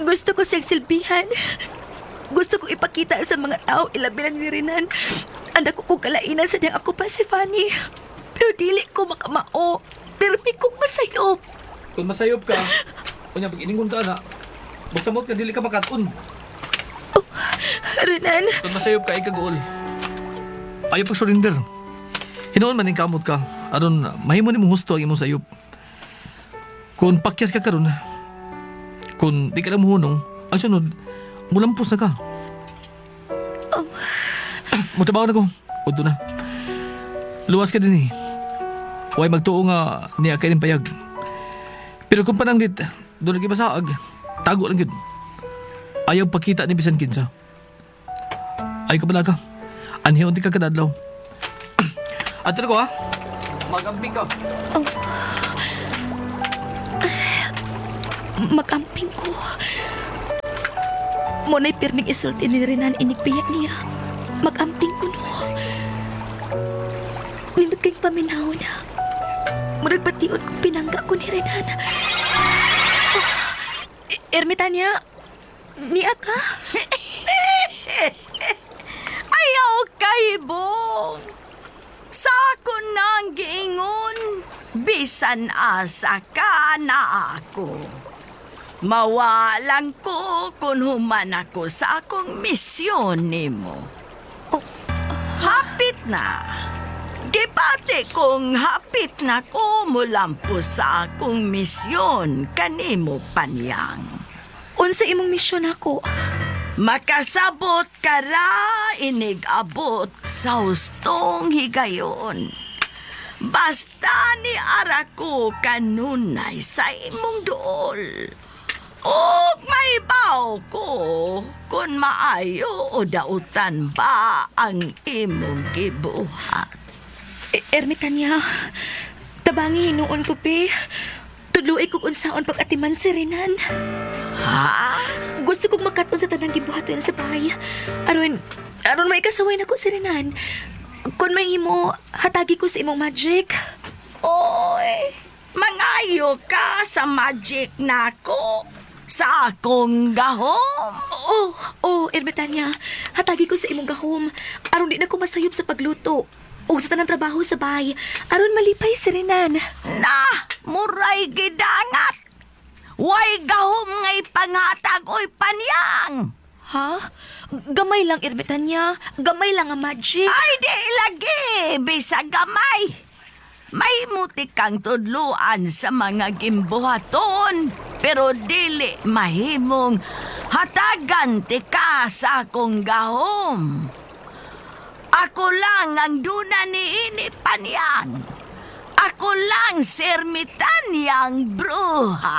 Gusto ko siyang silbihan. Gusto ko ipakita sa mga tao ilabi na ni Renan. Anda ko kong kalainan sa diyang ako pa si Fanny. Pero dili ko makamao. Pero may kong masayop. Kung masayop ka, kunya pag iningon ka na, basta mo't ka dili ka makaton. Oh, Renan. Kung masayop ka, ikagool. Ayaw pag surrender. Hinoon man yung kamot ka. Aron, mahimo ni mong husto ang imong sayop. Kung pakyas ka karon, kung di ka lang muhunong, ang sunod, mulampos na ka. Oh. Mutabaw na ko. O doon na. Luwas ka din eh. Huwag magtuo nga niya kayo ng payag. Pero kung pananglit, doon lagi masaag. Tago lang yun. Ayaw pakita ni bisan kinsa. Ayaw ka pala ka. Anhiyon di ka kadadlaw. At ko ha. Magamping ka. Oh. Magamping ko. Muna'y pirming isulti ni Renan inigbiyak niya. Magamping ko no. Nindot kayong paminaw na. Murag patiod kong pinangga ko ni Renan. Oh, Ermitanya, niya ka? Ayaw kay Bong. Sa ako nang giingon, bisan asa ka na ako. Mawalan ko kung human ako sa akong misyon nimo. Oh, hapit na. Di pati kung hapit na ko mulampo sa akong misyon kanimo Panyang. Unsa imong misyon ako? Makasabot ka ra inig-abot sa hustong higayon. Basta ni arako kanunay sa imong duol. Og may baw ko kung maayo o dautan ba ang imong gibuhat. Ermitanya, tabangi hinuon ko pi. Tudluay kong unsaon pag-atiman si Renan. Ha? Gusto kong makaton sa tanang gibuhaton sa bahay. Aron may kasaway na ko si Renan. Kung may imo, hatagi ko sa imong magic. Oy, mangayo ka sa magic nako. Sa akong gahom. Oh, Ermitanya, hatagi ko sa imong gahom. Aron di na ko masayop sa pagluto. O sa tanang trabaho sa bahay. Aron malipay si Renan. Na, muray gidangat. Way gahom ngay pangatag oy Panyang. Ha? Gamay lang, Ermitanya. Gamay lang ang magic. Ay, di lagi. Bisa gamay. May mutik kang tudluan sa mga gimbuhaton. Pero dili mahimong hatagan ti ka sa akong gahom. Ako lang ang duna ni ini Panyang. Ako lang si Ermitanyang bruha.